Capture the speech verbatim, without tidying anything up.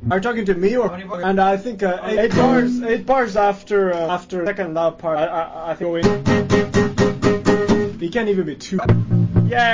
Are you talking to me or? And I think uh, eight, eight bars, eight bars after uh, after second loud part. I I, I think going. It can't even be two. Yeah.